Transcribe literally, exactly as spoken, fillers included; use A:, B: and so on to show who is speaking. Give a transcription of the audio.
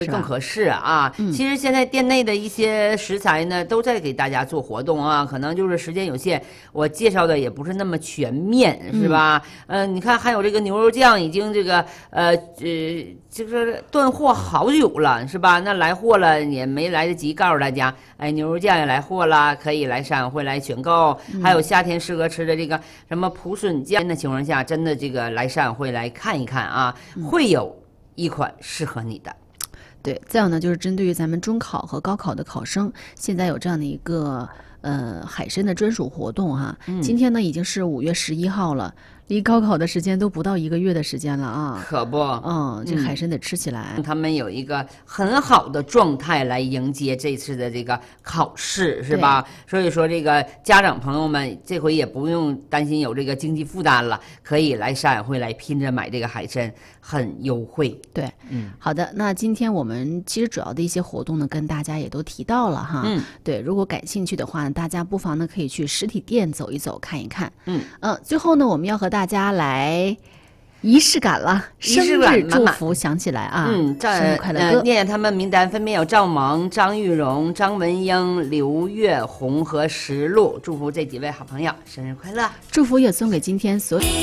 A: 更合适啊、嗯！其实现在店内的一些食材呢，都在给大家做活动啊，可能就是时间有限，我介绍的也不是那么全面，是吧？嗯、呃，你看还有这个牛肉酱，已经这个呃呃，就是断货好久了，是吧？那来货了也没来得及告诉大家，哎，牛肉酱也来货了，可以来上会来选购。嗯、还有夏天适合吃的这个什么蒲笋酱的情况下，真的这个来上会来看一看啊，嗯、会有一款适合你的。
B: 对，再有呢，就是针对于咱们中考和高考的考生，现在有这样的一个呃海参的专属活动哈。嗯、今天呢已经是五月十一号了，离高考的时间都不到一个月的时间了啊。
A: 可不，
B: 嗯，这海参得吃起来。
A: 嗯、他们有一个很好的状态来迎接这次的这个考试，是吧？所以说，这个家长朋友们这回也不用担心有这个经济负担了，可以来山海会来拼着买这个海参，很优惠。
B: 对，嗯，好的。那今天我们其实主要的一些活动呢，跟大家也都提到了哈。嗯，对，如果感兴趣的话，大家不妨呢可以去实体店走一走，看一看。嗯嗯、呃，最后呢，我们要和大家来仪式感了，生日祝福响起来啊！
A: 嗯，生日快乐歌、呃，念念他们名单，分别有赵萌、张玉荣、张文英、刘月红和石璐，祝福这几位好朋友生日快乐！
B: 祝福也送给今天所有。